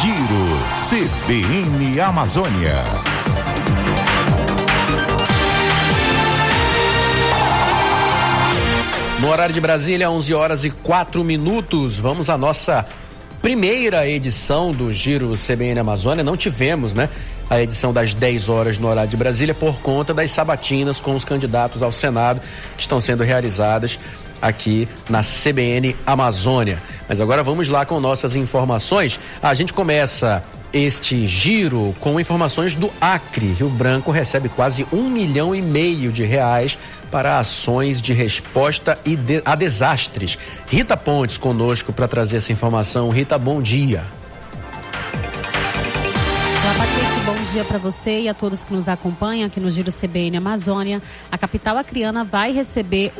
Giro CBN Amazônia. No horário de Brasília, 11h04. Vamos à nossa primeira edição do Giro CBN Amazônia. Não tivemos, a edição das 10 horas no horário de Brasília por conta das sabatinas com os candidatos ao Senado que estão sendo realizadas aqui na CBN Amazônia. Mas agora vamos lá com nossas informações. A gente começa este giro com informações do Acre. Rio Branco recebe quase R$1,5 milhão para ações de resposta a desastres. Rita Pontes conosco para trazer essa informação. Rita, bom dia. Olá, Patrick, bom dia para você e a todos que nos acompanham aqui no Giro CBN Amazônia. A capital acreana vai receber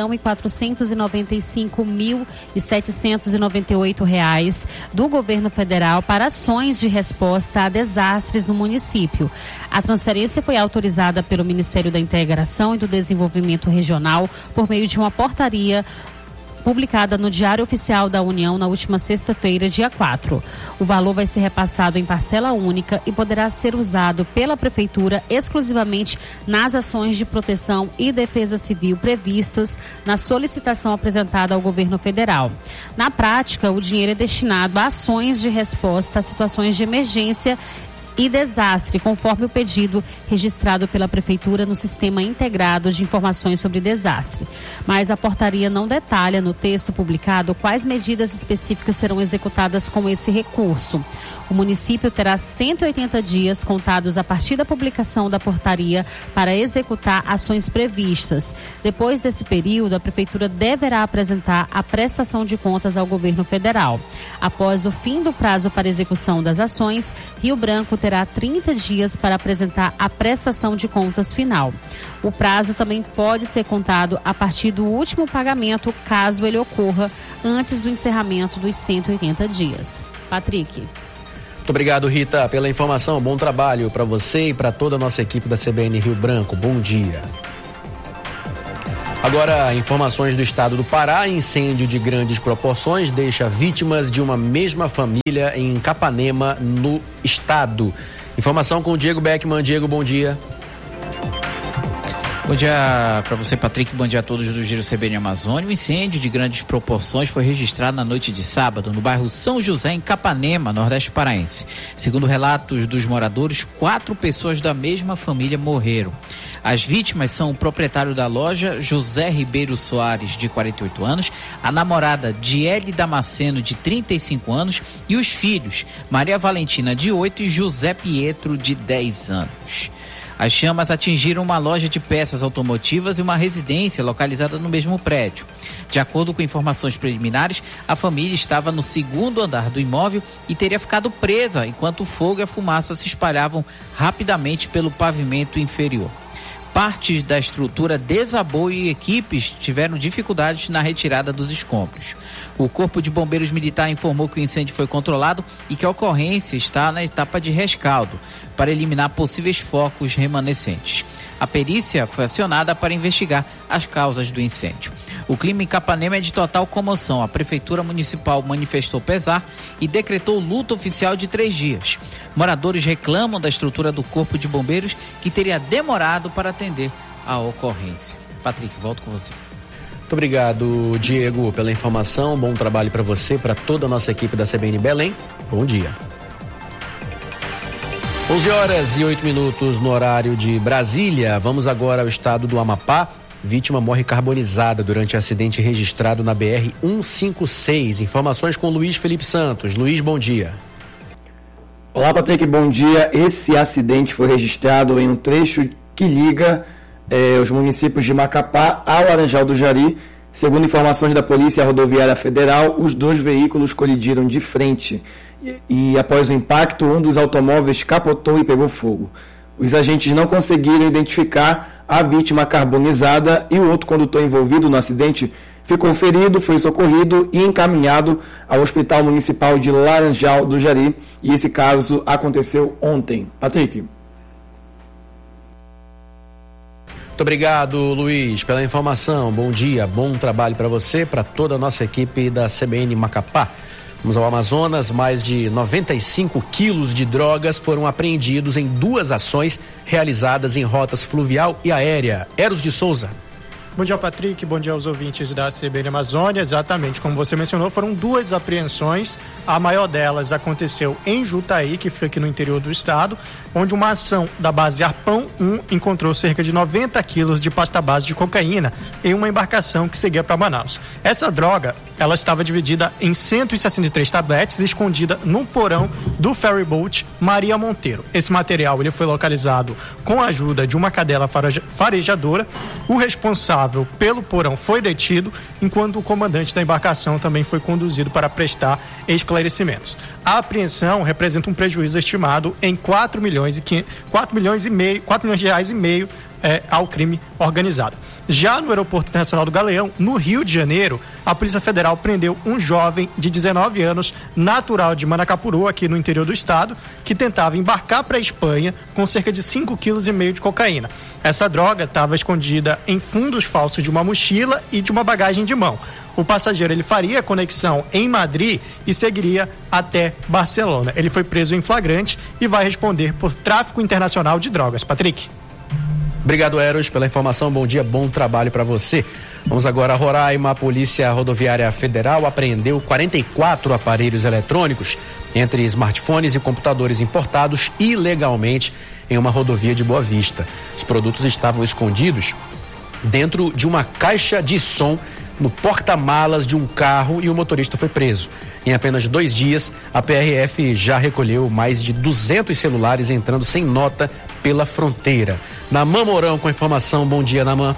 R$1.495.798 do governo federal para ações de resposta a desastres no município. A transferência foi autorizada pelo Ministério da Integração e do Desenvolvimento Regional por meio de uma portaria publicada no Diário Oficial da União na última sexta-feira, dia 4. O valor vai ser repassado em parcela única e poderá ser usado pela Prefeitura exclusivamente nas ações de proteção e defesa civil previstas na solicitação apresentada ao governo federal. Na prática, o dinheiro é destinado a ações de resposta a situações de emergência e desastre, conforme o pedido registrado pela Prefeitura no Sistema Integrado de Informações sobre Desastre. Mas a portaria não detalha no texto publicado quais medidas específicas serão executadas com esse recurso. O município terá 180 dias contados a partir da publicação da portaria para executar ações previstas. Depois desse período, a Prefeitura deverá apresentar a prestação de contas ao governo federal. Após o fim do prazo para execução das ações, Rio Branco terá 30 dias para apresentar a prestação de contas final. O prazo também pode ser contado a partir do último pagamento, caso ele ocorra antes do encerramento dos 180 dias. Patrick. Muito obrigado, Rita, pela informação. Bom trabalho para você e para toda a nossa equipe da CBN Rio Branco. Bom dia. Agora, informações do estado do Pará. Incêndio de grandes proporções deixa vítimas de uma mesma família em Capanema, no estado. Informação com o Diego Beckman. Diego, bom dia. Bom dia para você, Patrick. Bom dia a todos do Giro CBN Amazônia. Um incêndio de grandes proporções foi registrado na noite de sábado no bairro São José, em Capanema, nordeste paraense. Segundo relatos dos moradores, 4 pessoas da mesma família morreram. As vítimas são o proprietário da loja, José Ribeiro Soares, de 48 anos, a namorada, Diele Damasceno, de 35 anos, e os filhos, Maria Valentina, de 8, e José Pietro, de 10 anos. As chamas atingiram uma loja de peças automotivas e uma residência localizada no mesmo prédio. De acordo com informações preliminares, a família estava no 2º andar do imóvel e teria ficado presa enquanto o fogo e a fumaça se espalhavam rapidamente pelo pavimento inferior. Parte da estrutura desabou e equipes tiveram dificuldades na retirada dos escombros. O Corpo de Bombeiros Militar informou que o incêndio foi controlado e que a ocorrência está na etapa de rescaldo para eliminar possíveis focos remanescentes. A perícia foi acionada para investigar as causas do incêndio. O clima em Capanema é de total comoção. A Prefeitura Municipal manifestou pesar e decretou luto oficial de 3 dias. Moradores reclamam da estrutura do Corpo de Bombeiros, que teria demorado para atender a ocorrência. Patrick, volto com você. Muito obrigado, Diego, pela informação. Bom trabalho para você, para toda a nossa equipe da CBN Belém. Bom dia. 11h08 no horário de Brasília. Vamos agora ao estado do Amapá. Vítima morre carbonizada durante acidente registrado na BR-156. Informações com Luiz Felipe Santos. Luiz, bom dia. Olá, Patrick, bom dia. Esse acidente foi registrado em um trecho que liga os municípios de Macapá ao Laranjal do Jari. Segundo informações da Polícia Rodoviária Federal, os 2 veículos colidiram de frente e após o impacto, um dos automóveis capotou e pegou fogo. Os agentes não conseguiram identificar a vítima carbonizada e o outro condutor envolvido no acidente ficou ferido, foi socorrido e encaminhado ao Hospital Municipal de Laranjal do Jari. E esse caso aconteceu ontem. Patrick. Muito obrigado, Luiz, pela informação. Bom dia, bom trabalho para você, para toda a nossa equipe da CBN Macapá. Vamos ao Amazonas, mais de 95 quilos de drogas foram apreendidos em 2 ações realizadas em rotas fluvial e aérea. Eros de Souza. Bom dia, Patrick. Bom dia aos ouvintes da CBN Amazônia. Exatamente como você mencionou, foram 2 apreensões. A maior delas aconteceu em Jutaí, que fica aqui no interior do estado, onde uma ação da base Arpão 1 encontrou cerca de 90 quilos de pasta base de cocaína em uma embarcação que seguia para Manaus. Essa droga, ela estava dividida em 163 tabletes e escondida no porão do ferryboat Maria Monteiro. Esse material ele foi localizado com a ajuda de uma cadela farejadora. O responsável pelo porão foi detido, enquanto o comandante da embarcação também foi conduzido para prestar esclarecimentos. A apreensão representa um prejuízo estimado em 4 milhões de reais e meio ao crime organizado. Já no Aeroporto Internacional do Galeão, no Rio de Janeiro, a Polícia Federal prendeu um jovem de 19 anos, natural de Manacapuru, aqui no interior do estado, que tentava embarcar para a Espanha com cerca de 5,5 kg de cocaína. Essa droga estava escondida em fundos falsos de uma mochila e de uma bagagem de mão. O passageiro ele faria a conexão em Madrid e seguiria até Barcelona. Ele foi preso em flagrante e vai responder por tráfico internacional de drogas. Patrick. Obrigado, Eros, pela informação. Bom dia, bom trabalho para você. Vamos agora a Roraima. A Polícia Rodoviária Federal apreendeu 44 aparelhos eletrônicos, entre smartphones e computadores importados ilegalmente em uma rodovia de Boa Vista. Os produtos estavam escondidos dentro de uma caixa de som no porta-malas de um carro e o motorista foi preso. Em apenas 2 dias, a PRF já recolheu mais de 200 celulares entrando sem nota pela fronteira. Naman Mourão com a informação. Bom dia, Naman.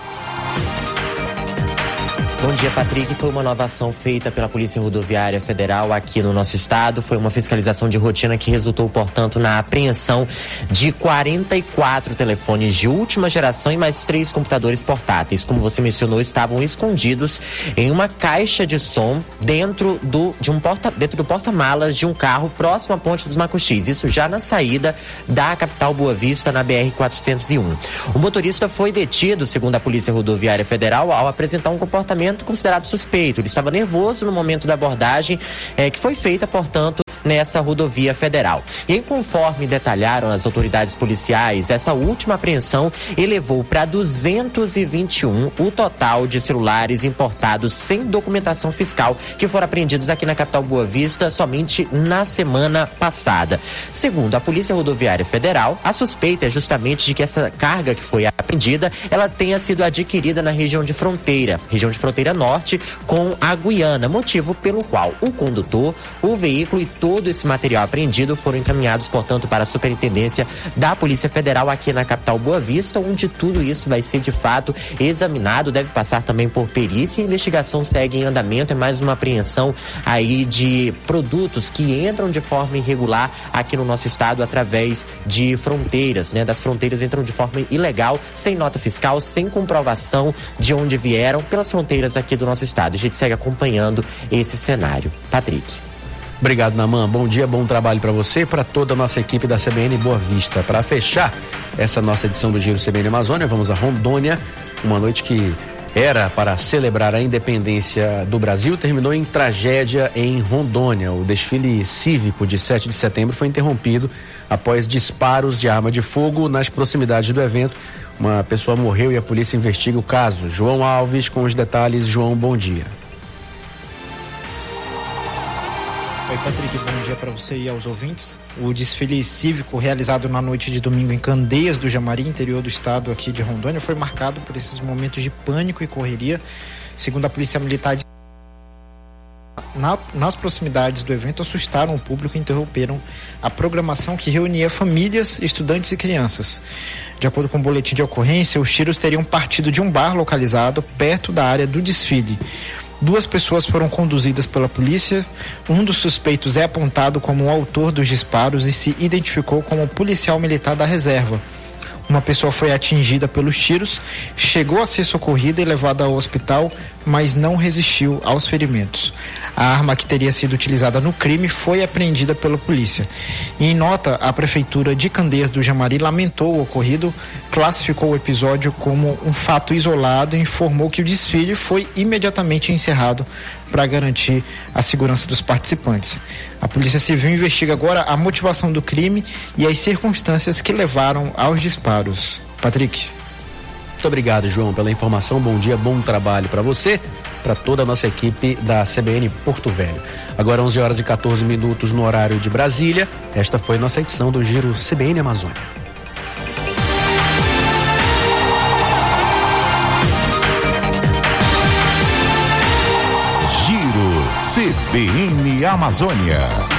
Bom dia, Patrick. Foi uma nova ação feita pela Polícia Rodoviária Federal aqui no nosso estado. Foi uma fiscalização de rotina que resultou, portanto, na apreensão de 44 telefones de última geração e mais 3 computadores portáteis. Como você mencionou, estavam escondidos em uma caixa de som dentro do porta-malas de um carro próximo à Ponte dos Macuxis. Isso já na saída da capital Boa Vista, na BR-401. O motorista foi detido, segundo a Polícia Rodoviária Federal, ao apresentar um comportamento considerado suspeito. Ele estava nervoso no momento da abordagem que foi feita, portanto, nessa rodovia federal. E conforme detalharam as autoridades policiais, essa última apreensão elevou para 221 o total de celulares importados sem documentação fiscal que foram apreendidos aqui na capital Boa Vista somente na semana passada. Segundo a Polícia Rodoviária Federal, a suspeita é justamente de que essa carga que foi apreendida, ela tenha sido adquirida na região de fronteira norte com a Guiana, motivo pelo qual o condutor, o veículo e todo esse material apreendido foram encaminhados, portanto, para a Superintendência da Polícia Federal aqui na capital Boa Vista, onde tudo isso vai ser de fato examinado, deve passar também por perícia e a investigação segue em andamento. É mais uma apreensão aí de produtos que entram de forma irregular aqui no nosso estado através de fronteiras, né? Das fronteiras entram de forma ilegal, sem nota fiscal, sem comprovação de onde vieram, pelas fronteiras aqui do nosso estado. A gente segue acompanhando esse cenário. Patrick. Obrigado, Naman. Bom dia, bom trabalho para você e para toda a nossa equipe da CBN Boa Vista. Para fechar essa nossa edição do Giro CBN Amazônia, vamos a Rondônia. Uma noite que era para celebrar a independência do Brasil terminou em tragédia em Rondônia. O desfile cívico de 7 de setembro foi interrompido após disparos de arma de fogo nas proximidades do evento. Uma pessoa morreu e a polícia investiga o caso. João Alves com os detalhes. João, bom dia. Oi, Patrick, bom dia para você e aos ouvintes. O desfile cívico realizado na noite de domingo em Candeias do Jamari, interior do estado aqui de Rondônia, foi marcado por esses momentos de pânico e correria. Segundo a Polícia Militar, nas proximidades do evento assustaram o público e interromperam a programação que reunia famílias, estudantes e crianças. De acordo com o boletim de ocorrência, os tiros teriam partido de um bar localizado perto da área do desfile. 2 pessoas foram conduzidas pela polícia. Um dos suspeitos é apontado como o autor dos disparos e se identificou como policial militar da reserva. Uma pessoa foi atingida pelos tiros, chegou a ser socorrida e levada ao hospital, mas não resistiu aos ferimentos. A arma que teria sido utilizada no crime foi apreendida pela polícia. Em nota, a Prefeitura de Candeias do Jamari lamentou o ocorrido, classificou o episódio como um fato isolado e informou que o desfile foi imediatamente encerrado para garantir a segurança dos participantes. A Polícia Civil investiga agora a motivação do crime e as circunstâncias que levaram aos disparos. Patrick. Muito obrigado, João, pela informação. Bom dia, bom trabalho para você, para toda a nossa equipe da CBN Porto Velho. Agora 11h14 no horário de Brasília. Esta foi nossa edição do Giro CBN Amazônia. Giro CBN Amazônia.